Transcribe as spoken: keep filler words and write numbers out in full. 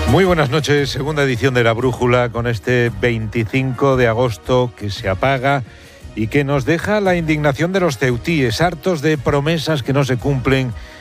Muy buenas noches, segunda edición de La Brújula con este veinticinco de agosto que se apaga y que nos deja la indignación de los ceutíes, hartos de promesas que no se cumplen